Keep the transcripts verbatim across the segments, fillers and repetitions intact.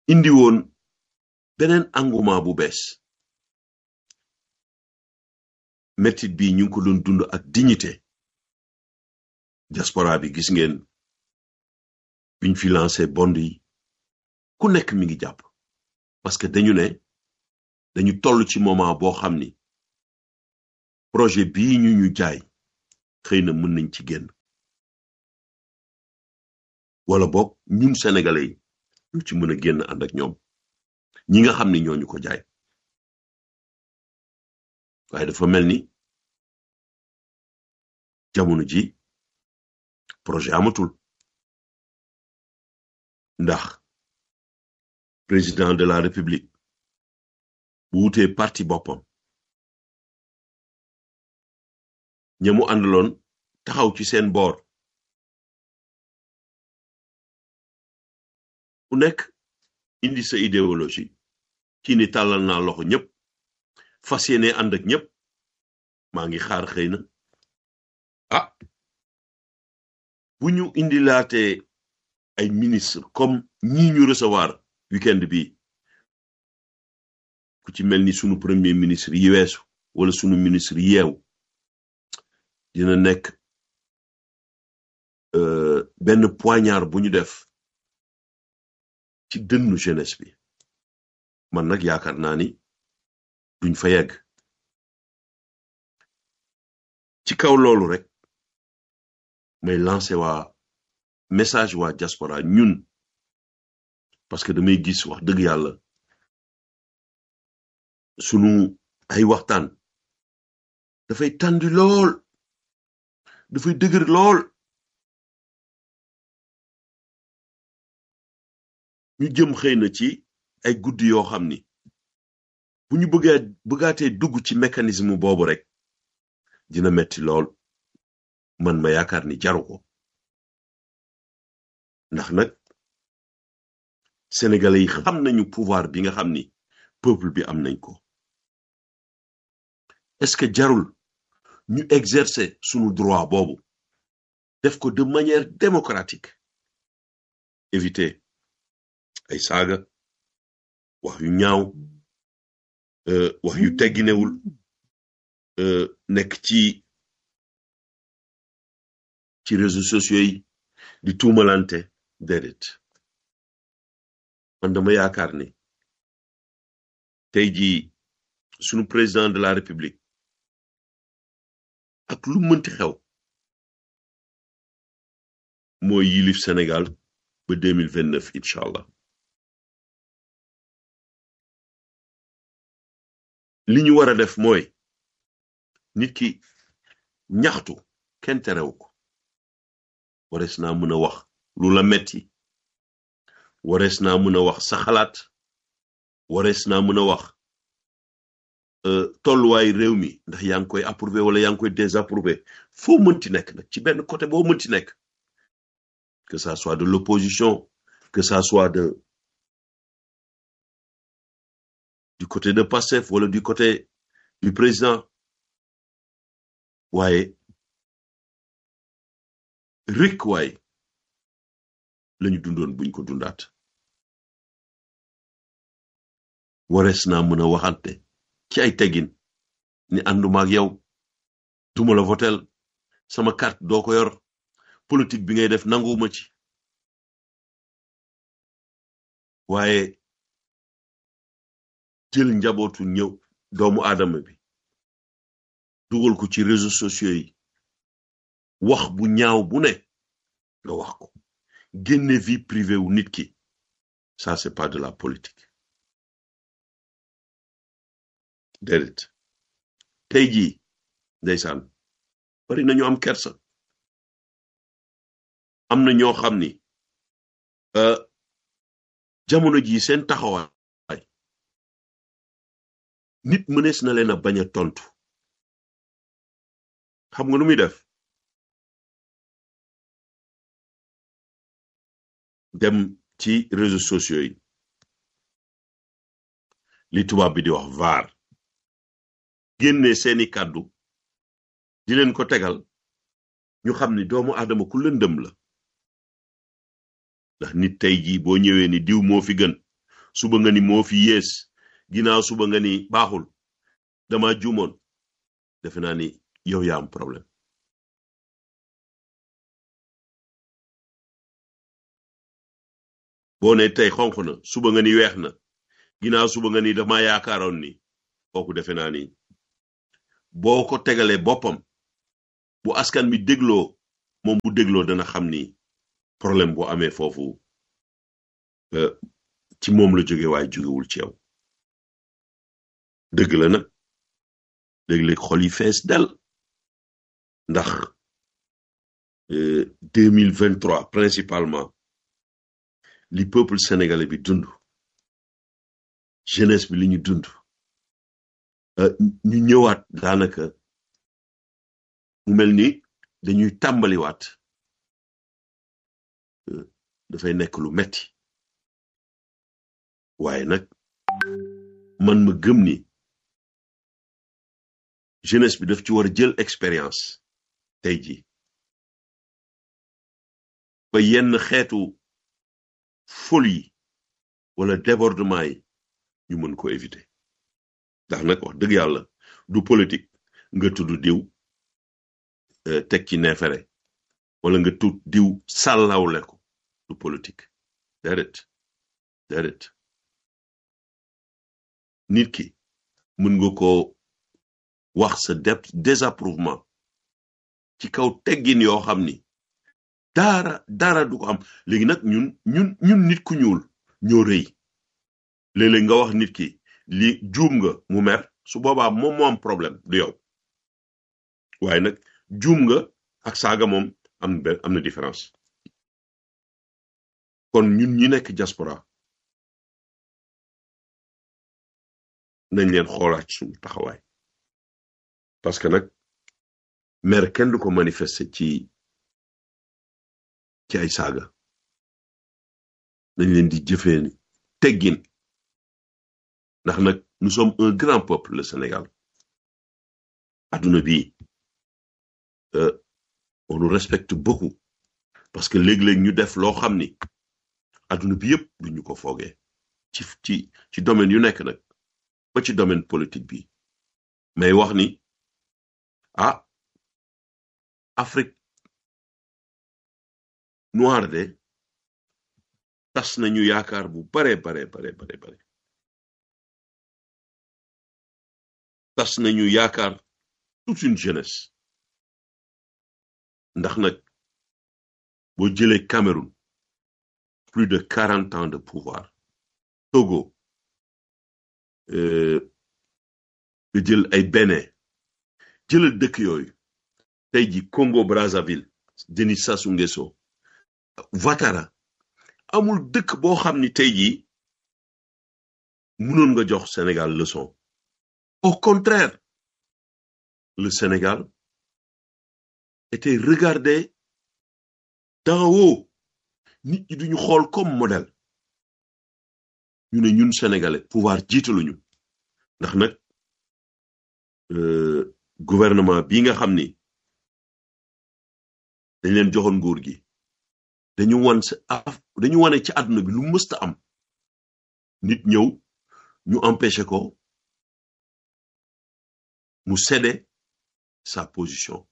indi woon beneen engouement bu bees mettit bi ñu ngi ko doon dund ak dignité diaspora bi gis ngeen biñ fi lancé bond yi ku nekk mi ngi jàpp parce que dañu ne dañu toll ci moment boo xam ni projet bii ñu ñu jaay xëy na mën nañ ci génn wala boog ñun sénégalais yi ñu ci mën a génn ànd ak ñoom ñi nga xam ni ñooñu ko jaay waaye dafa mel ni jamono ji projet amatul ndax président de la république bu wutee parti boppam ñamu àndaloon taxaw ci seen boor ku nekk indi sa idéologie kii ni tàllal naa loxo ñëpp fas yéene ànd ak ñëpp maa ngi xaar xëy na ah bu ñu indi laatee ay ministre comme ñi ñu recevoir weekend bi ku ci mel ni sunu premier ministre yi weesu wala sunu ministre yi yeew dina nekk euh, benn poignard bu ñu def ci dënnu jeunesse bi man nag yaakaar naa ni duñ fa yegg ci kaw loolu rek may lancer waa message waa diaspora ñun parce que damay gis wax dëgg yàlla sunu ay waxtaan dafay tàndi lool dafay dëgër lool ñu jëm xëy na ci ay guddi yoo xam ni bu ñu bëggee bëggaatee dugg ci mécanisme boobu rek dina metti lool man ma yaakaar ni jaru ko ndax nag sénégalais yi xam nañu pouvoir bi nga xam ni peuple bi am nañ ko est-ce que jarul ñu exercer sunu droit boobu def ko de manière démocratique éviter ay saaga wax yu ñaaw euh, wax yu tegginewul euh, nekk ci ci réseaux sociaux yi di tuumalante déedéet man dama yaakaar ni tey jii sunu président de la république ak lu mënti xew mooy yilif Sénégal ba deux mille vingt-neuf incha allah li ñu war a def mooy nit ki ñaxtu kenn terew ko warees naa mën a wax lu la metti warees naa mën a wax sa xalaat warees naa mën a wax euh, tolluwaay réew mi ndax yaa ngi koy approuvé wala yaa ngi koy désapprouvé foo mënti nekk nag ci benn côté boo mënti nekk que ça soit de l'opposition que ça soit de du côté de Pastef wala du côté du président waaye rek waaye lañu dundoon buñ ko dundaat warees naa mën a waxante ci ay teggin ni ànduma ak yow duma la votel sama carte doo ko yor politique bi ngay def nanguwuma ci waaye jël njabootu ñëw doomu aadama bi dugal ko ci réseaux sociaux yi wax bu ñaaw bu ne nga wax ko génne vie privée wu nit ki ça c'est pas de la politique déedéet tey jii ndeysaan bari na ñu am kersa am na ñoo xam ni euh, jamono jii seen taxawaay nit mënees na leen a bañ a tontu xam nga nu muy def dem ci réseaux sociaux yi li tubaab bi di wax vaar génne seeni kàddu di leen ko tegal ñu xam ni doomu aadama ku lëndëm la ndax nit tey jii boo ñëwee ni diw moo fi gën suba nga ni moo fi yées ginnaaw suba nga ni baaxul dama juumoon defe naa ni yow yaa am problème boo ne tey xonq na suba nga ni weex na ginnaaw suba nga ni dama yaakaaroon ni kooku defe naa ni boo ko tegalee boppam bu askan bi dégloo moom bu dégloo dana xam ni problème bu amee foofu ci moom la jóge waaye jógewul ci yow dëgg la nag léeg-léeg xol yi fees del ndax deux mille vingt-trois principalement li peuple sénégalais bi dund jeunesse bi li ñu dund ñu ñëwaat daanaka mu mel ni dañuy tàmbaliwaat dafay nekk lu metti waaye nag man ma gëm ni jeunesse bi daf ci war a jël expérience tey ji ba yenn xeetu folie wala débordement yi ñu mën ko éviter ndax nag wax dëgg yàlla du politique nga tudd diw teg ci neefere wala nga tudd diw sàllawle ko du politique déedéet déedéet nit ki mën nga ko wax sa désapprouvement ci kaw teggin yoo xam ni dara dara du ko am léegi nag ñun ñun ñun nit ku ñuul ñoo rëy léeg-léeg nga wax nit ki li juum nga mu mer su boobaa moom moo am problème du yow waaye nag juum nga ak saaga moom am benn am na différence kon ñun ñi nekk diaspora nañ leen xoolaat suñu taxawaay parce que nag mer kenn du ko manifester ci ci ay saaga nañ leen di jëfee teggin ndax nag nous sommes un grand peuple le Sénégal adduna bi euh, on nous respecte beaucoup parce que léeg-léeg ñu def loo xam ni adduna bi yëpp du ñu ko foogee ci ci ci domaine yu nekk nag ba ci domaine politique bi mais wax ni ah Afrique noire de tas nañu yaakaar bu bare bare bare bare bare tas nañu yaakaar toute une jeunesse ndax nag boo jëlee Cameroun plus de quarante ans de pouvoir Togo nga jël ay Bénin jëlal dëkk yooyu tey ji Congo Brazzaville Denis Sassou Nguesso Ouattara amul dëkk boo xam ni tey jii mënoon nga jox Sénégal leçon au contraire le Sénégal était regardé d'en haut nit ñi duñu xool comme modèle ñu ne ñun sénégalais pouvoir jiitaluñu ndax nag euh, gouvernement bii nga xam ni dañ leen joxoon nguur gi dañu wan sa dañu wane ci àdduna bi lu mësta am nit ñëw ñu empêché ko mu céder sa position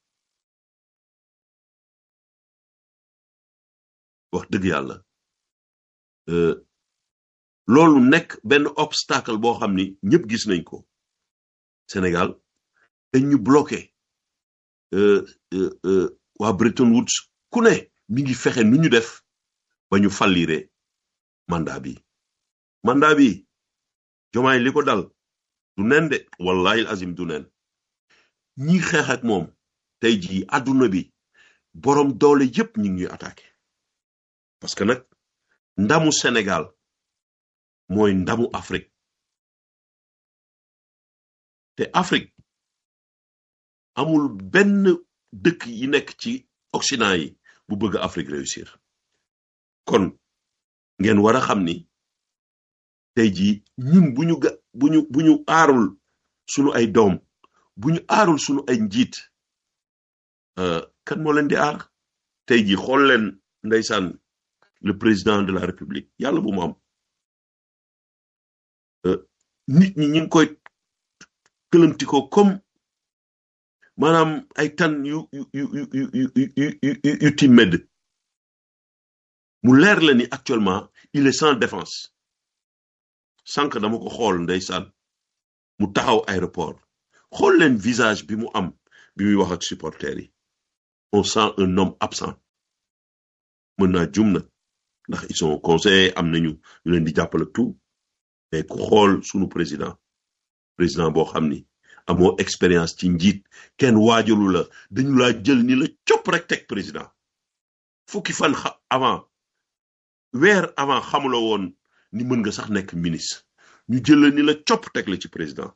wax dëgg yàlla euh, loolu nekk benn obstacle boo xam ni ñëpp gis nañ ko Sénégal dañ ñu bloqué euh, euh, euh, waa Bretton Woods ku ne mi ngi fexe nu ñu def ba ñu fallire mandat bi mandat bi Diomaye li ko dal du nen de wallahi azim du nen ñi xeex ak moom tey jii àdduna bi borom doole yépp ñu ngi attaqué parce que nag ndamu Sénégal mooy ndamu Afrique te Afrique amul benn dëkk yi nekk ci Occident yi bu bëgg Afrique réussir kon ngeen war a xam ni tey jii ñun bu ñu ga bu ñu bu ñu aarul sunu ay doom bu ñu aarul sunu ay njiit kan moo leen di aar tey jii xool leen ndeysaan le président de la République yàlla bu mu am euh, nit ñi ñi ngi koy këlëmti ko comme maanaam ay tan yu yu yu yu yu yu yu yu ti medd mu leer la ni actuellement il est sans défense sànq dama ko xool ndeysaan mu taxaw aéroport xool leen visage bi mu am bi muy wax ak supporters yi on sent un homme absent mën naa jum nag ndax ils sont conseillers am nañu ñu leen di jàppale tout mais ku xool sunu président président boo xam ni amoo expérience ci njiit kenn waajalu la dañu laa jël ni la cop rek teg président fukki fan avant weer avant xamula woon ni mën nga sax nekk ministre ñu jël la ni la cop teg la ci président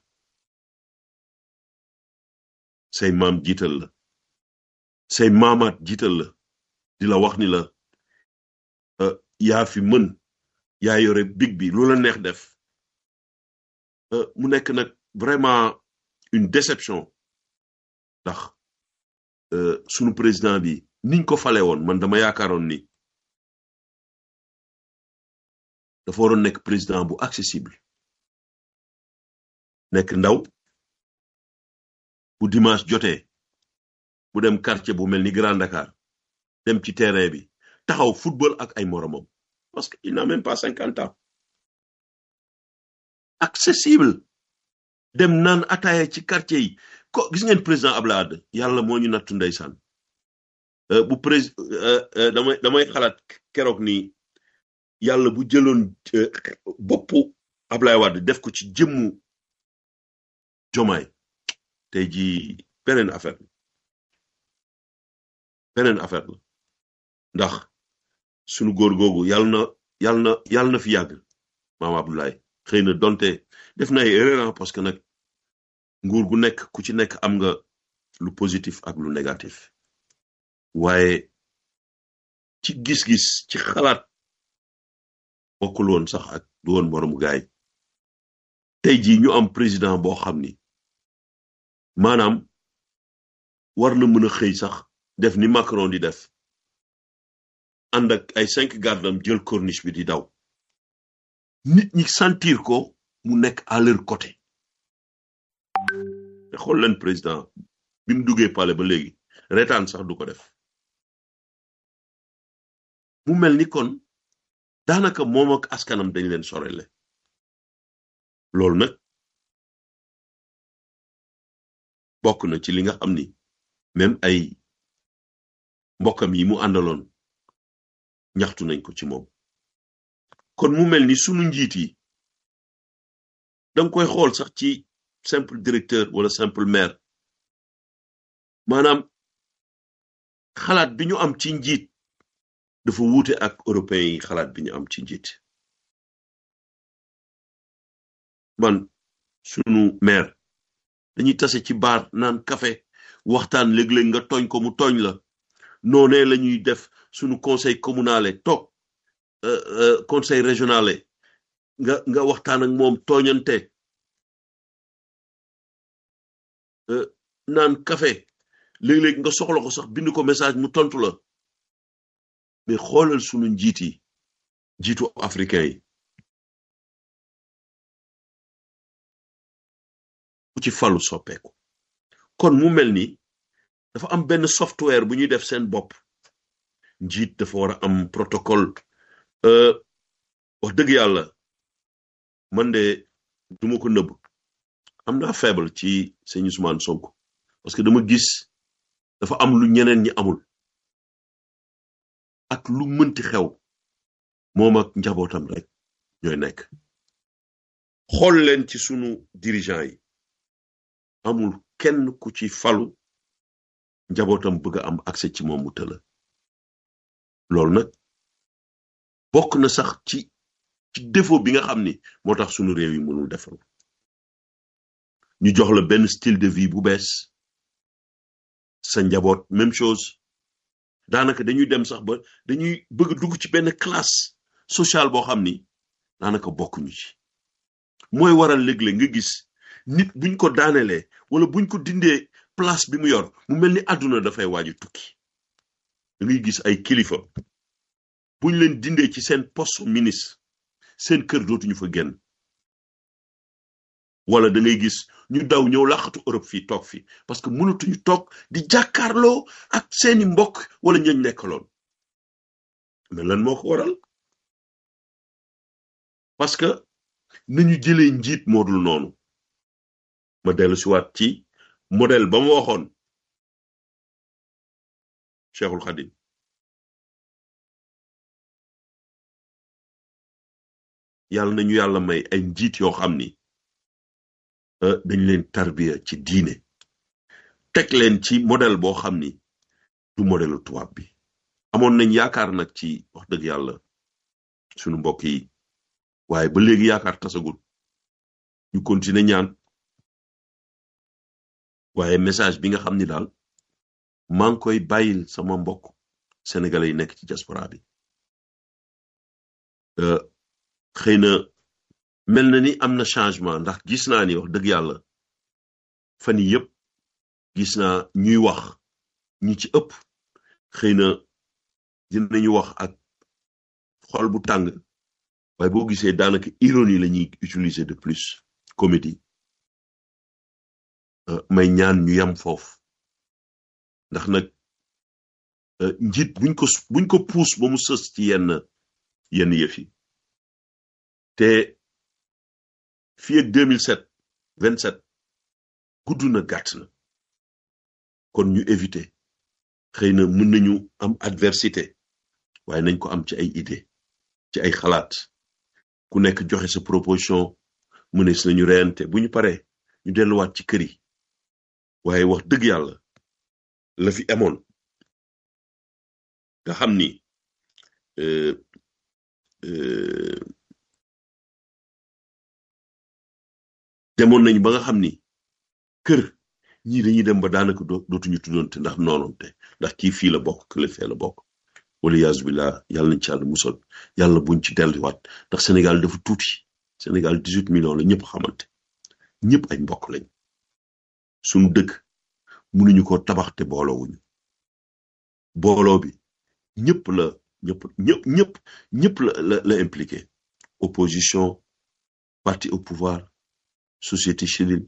say maam jiital la say maamaat jiital la di la wax ni la uh, yaa fi mën yaa yore big bi lu la neex def uh, mu nekk nag vraiment une déception ndax uh, sunu président bi niñ ko fale woon man dama yaakaaroon ni dafa waroon nekk président bu accessible nekk ndaw bu dimanche jotee bu dem quartier bu mel ni Grand Dakar dem ci terrain bi taxaw football ak ay moromam parce que il n'a même pas cinquante ans accessible dem naan ataaya ci quartier yi ko gis ngeen président Abdoulaye Wade yàlla moo ñu nattu ndeysaan euh, bu prés euh, euh, damay damay xalaat keroog ni yàlla bu jëloon euh, boppu Abdoulaye Wade def ko ci jëmmu Jomaay tey ji beneen affaire la beneen affaire la ndax sunu góor googu yàlla na yàlla na yàlla na fi yàgg maam Abdoulaye xëy na donte def na ay erreur parce que nag nguur gu nekk ku ci nekk am nga lu positif ak lu négatif waaye ci gis-gis ci xalaat bokkul woon sax ak du woon moromu gaay tey jii ñu am président boo xam ni maanaam war na mën a xëy sax def ni Macron di def ànd ak ay cinq gardam jël corniche bi di daw nit ñi sentir ko mu nekk à leur côté te xool leen président bi mu duggee palais ba léegi reetaan sax du ko def mu mel ni kon daanaka moom ak askanam dañ leen sorele loolu nag bokk na ci li nga xam ni même ay mbokkam yi mu àndaloon ñaxtu nañ ko ci moom kon mu mel ni sunu njiit yi danga koy xool sax ci simple directeur wala simple maire maanaam xalaat bi ñu am ci njiit dafa wuute ak européens yi xalaat bi ñu am ci njiit man sunu maire dañuy tase ci baar naan café waxtaan léeg-léeg nga tooñ ko mu tooñ la noonee la ñuy def sunu conseil communal toog euh, euh, conseil régional nga nga waxtaan ak moom tooñante euh, naan café léeg-léeg nga soxla ko sax bind ko message mu tontu la mais xoolal sunu njiit yi njiitu africain yi ku ci falu soppeeku kon mu mel ni dafa am benn software bu ñuy def seen bopp njiit dafa war a am protocole euh, wax dëgg yàlla man de duma ko nëbb am naa faible ci sëñ Ousmane Sonko parce que dama gis dafa am lu ñeneen ñi amul ak lu mënti xew moom ak njabootam rek ñooy nekk xool leen ci sunu dirigeant yi amul kenn ku ci falu njabootam bëgg a am accès ci moom mu tëla loolu nag bokk na sax ci ci défaut bi nga xam ni moo tax sunu réew yi mënul defal ñu jox la benn style de vie bu bees sa njaboot même chose daanaka dañuy dem sax ba dañuy bëgg dugg ci benn classe sociale boo xam ni daanaka bokkuñu ci mooy waral léeg-léeg nga gis nit buñ ko daanelee wala buñ ko dindee place bi mu yor mu mel ni àdduna dafay waaju tukki da ngay gis ay kilifa buñ leen dindee ci seen poste ministre seen kër dootuñu fa génn wala da ngay gis ñu daw ñëw laqatu Europe fii toog fii parce que mënatuñu toog di jàkkaarloo ak seeni mbokk wala ñañ nekkaloon mais lan moo ko waral parce que nañu jëlee njiit moo dul noonu ma dellu si waat ci modèle ba ma waxoon Cheikhul Khadim yàlla nañu yàlla may ay njiit yoo xam ni dañ leen tarbiya ci diine teg leen ci modèle boo xam ni du modèle tubaab bi amoon nañ yaakaar nag ci wax dëgg yàlla sunu mbokk yi waaye ba léegi yaakaar tasagul ñu continuer ñaan waaye message bi nga xam ni daal maa ngi koy bàyyil sama mbokk sénégalais yi nekk ci diaspora bi xëy na mel na ni am na changement ndax gis naa ni wax dëgg yàlla fan yi yëpp gis naa ñuy wax ñi ci ëpp xëy na dinañu wax ak xol bu tàng waaye boo gisee daanaka ironie la ñuy utiliser de plus comédie may ñaan ñu yam foofu ndax nag njiit buñ ko buñ ko puus ba mu sës ci yenn yenn yëf yi te fii ak deux mille sept vingt-sept gudd na gàtt na kon ñu éviter xëy na mën nañu am adversité waaye nañ ko am ci ay idée ci ay xalaat ku nekk joxe sa proposition mënees nañu reyante bu ñu paree ñu delluwaat ci kër yi waaye wax dëgg yàlla la fi amoon nga xam ni demoon nañ ba nga xam ni kër ñii dañuy dem ba daanaka dootuñu tuddoonte ndax noonoonte ndax kii fii la bokk kële fee la bokk wala yaasu billah yàlla nañ ci yàlla musal yàlla buñ ci delluwaat ndax Sénégal dafa tuuti Sénégal dix-huit millions la ñëpp xamante ñëpp ay mbokk lañ suñu dëkk mënuñu ko tabax te booloowuñu booloo bi ñëpp la ñëpp ñëpp ñëpp ñëpp la la la impliqué opposition parti au pouvoir société civile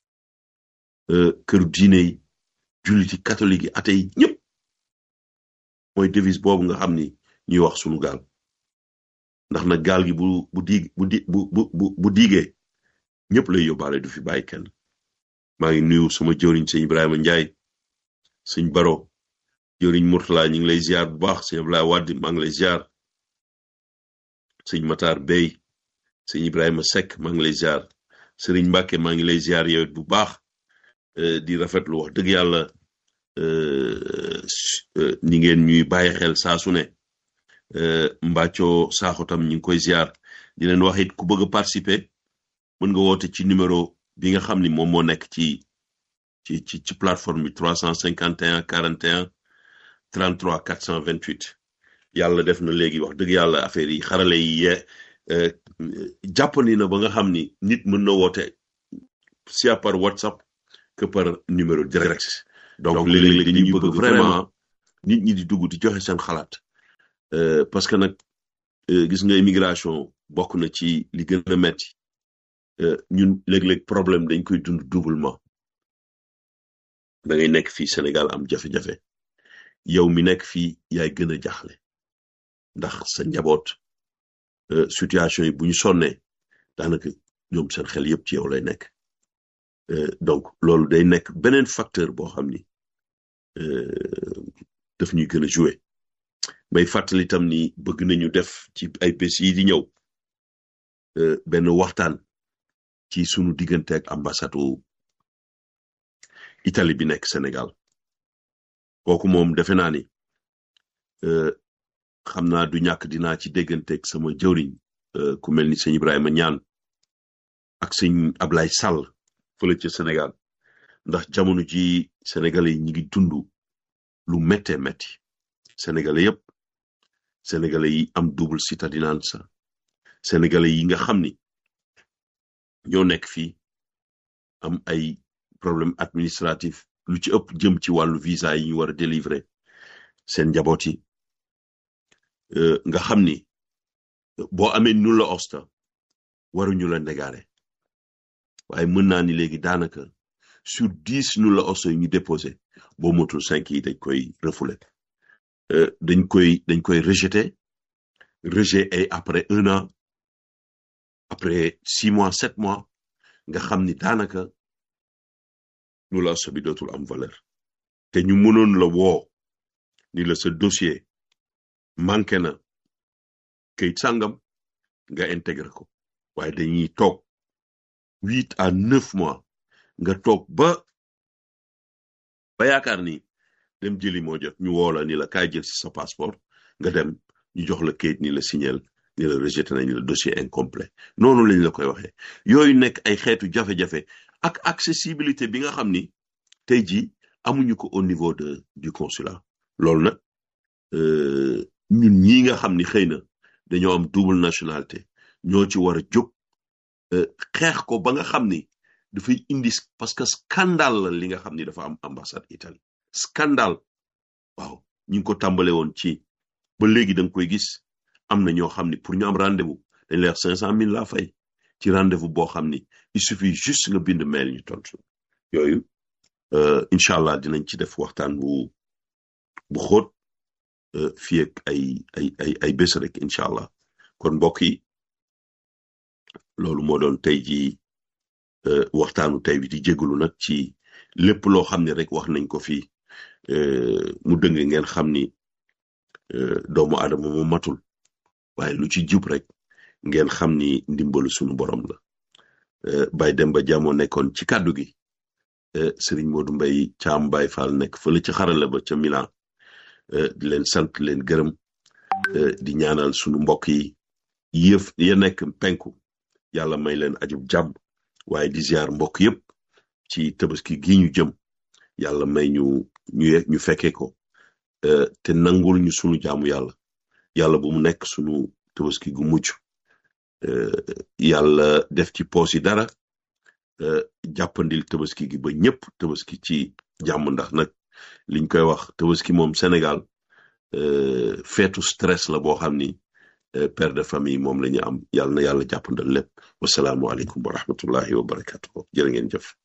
këru diine yi julliti catholique yi athée yi ñëpp mooy devise boobu nga xam ni ñuy wax sunu gaal ndax nag gaal gi bu bu diig bu di bu bu bu diigee ñëpp lay yóbbaale du fi bàyyi kenn maa ngi nuyu sama jëwriñ sëñ Ibrahima Ndiaye sëñ Baro jëwriñ Mourtala ñu ngi lay ziar bu baax sëñ Abdoulaye Wade maa ngi lay ziar sëñ Matar Bey sëñ Ibrahima Seck maa ngi lay ziar sëriñ Mbàkke maa ngi lay ziar yow bu baax di rafetlu wax dëgg yàlla ni ngeen ñuy bàyyi xel saa su ne Mbacco Sakho tam ñu ngi koy ziar di leen wax it ku bëgg a participer mën nga woote ci numéro bi nga xam ni moom moo nekk ci ci ci ci plateforme bi trois cent cinquante et un quarante et un trente-trois quatre cent vingt-huit yàlla def na léegi wax dëgg yàlla affaire yi xarale yi yee jàppandi na ba nga xam ni nit mën na woote soit par WhatsApp que par numéro direct donc léeg-léeg dañuy bëgg vraiment nit ñi di dugg di joxe seen xalaat parce que nag gis nga immigration bokk na ci li gën a metti ñun léeg-léeg problème dañ koy dund doublement da ngay nekk fii Sénégal am jafe-jafe yow mi nekk fii yaay gën a jaxle ndax sa njaboot situation yi bu ñu sonnee daanaka ñoom seen xel yëpp ci yow lay nekk donc loolu day nekk beneen facteur boo xam ni daf ñuy gën a jouer may fàttali tam ni bëgg nañu def ci ay bés yi di ñëw benn waxtaan ci sunu diggante ak ambassade Italie bi nekk Sénégal kooku moom defe naa ni xam naa du ñàkk dinaa ci dégganteeg sama jëwriñ ku mel ni sëñ Ibrahima Ñaan ak sëñ Ablaye Sall fële ca Sénégal ndax jamono ji sénégalais yi ñi ngi dund lu méttee métti sénégalais yëpp sénégalais yi am double cittadinanza sénégalais yi nga xam ni ñoo nekk fii am ay problème administratif lu ci ëpp jëm ci wàllu visa yi ñu war a délivrer seen njaboot yi nga xam ni boo amee nulla osta waruñu la négaare waaye mën naa ni léegi daanaka sur dix nu la oso yi ñu déposé boo motul cinq yi dañ koy refoulé dañ koy dañ koy rejeté rejet ay après un an après six mois sept mois nga xam ni daanaka nu la oso bi dootul am valeur te ñu mënoon la woo ni la sa dossier manqué na kayit sàngam nga intégré ko waaye dañuy toog huit à neuf mois nga toog ba ba yaakaar ni dem jëli moo jot ñu woo la ni la kaay jël si sa passeport nga dem ñu jox la kayit ni la signal ni la rejeté nañ la dossier incomplet noonu lañ la koy waxee yooyu nekk ay xeetu jafe-jafe ak accessibilité bi nga xam ni tey jii amuñu ko au niveau de du consulat loolu nag ñun ñii nga xam ni xëy na dañoo am double nationalité ñoo ci war a jóg xeex ko ba nga xam ni dafay indi parce que scandale la li nga xam ni dafa am ambassade Italie scandale waaw ñu ngi ko tàmbale woon ci ba léegi da nga koy gis am na ñoo xam ni pour ñu am rendez-vous dañ lay wax cinq cent mille laa fay ci rendez-vous boo xam ni il suffit juste nga bind mail ñu tontu yooyu incha allah dinañ ci def waxtaan bu bu xóot fii ak ay ay ay ay bés rek incha allah kon mbokk yi loolu moo doon tey jii waxtaanu tey bi di jégalu nag ci lépp loo xam ne rek wax nañ ko fii mu dëng ngeen xam ni doomu aadama mu matul waaye lu ci jub rek ngeen xam ni ndimbalu sunu borom la Baye Demba Jamo nekkoon ci kàddu gi Serigne Modou Mbaye Thiam Baye Fall nekk fële ci xarala ba ca Milan di leen sant leen gërëm di ñaanal sunu mbokk yi yëf ya nekk penku yàlla may leen ajub jàmm waaye di ziar mbokk yëpp ci tabaski gi ñu jëm yàlla may ñu ñu ñu fekkee ko te nangul ñu sunu jaamu yàlla yàlla bu mu nekk sunu tabaski gu mucc yàlla def ci poos yi dara jàppandil tabaski gi ba ñëpp tabaski ci jàmm ndax nag liñ koy wax tabaski moom Sénégal feetu stress la boo xam ni père de famille moom la ñu am yàlla na yàlla jàppandal lépp wasalaamualeykum wa rahmatullahi wa barakatuh jërë ngeen jëf